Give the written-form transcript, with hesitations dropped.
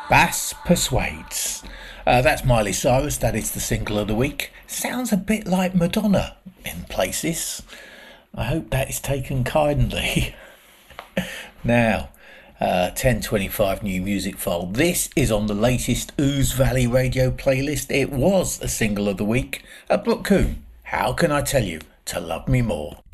Bass Persuades. That's Miley Cyrus, that is the single of the week. Sounds a bit like Madonna in places. I hope that is taken kindly. Now, 1025 new music file. This is on the latest Ooze Valley radio playlist. It was a single of the week. Brooke Coon, how can I tell you to love me more?